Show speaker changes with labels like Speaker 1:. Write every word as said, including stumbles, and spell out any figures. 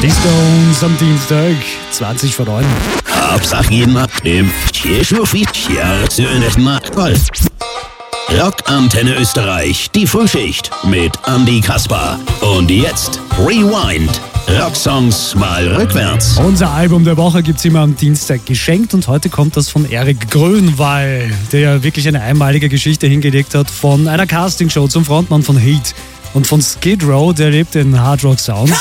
Speaker 1: Die Stones am Dienstag, zwanzig vor neun.
Speaker 2: Hauptsache jeden Mal im Rockantenne Österreich, die Frühschicht mit Andy Kaspar. Und jetzt Rewind. Rocksongs mal rückwärts.
Speaker 1: Unser Album der Woche gibt's immer am Dienstag geschenkt und heute kommt das von Erik Grönwall, der ja wirklich eine einmalige Geschichte hingelegt hat, von einer Castingshow zum Frontmann von Heat und von Skid Row, der lebt in Hard Rock Sounds.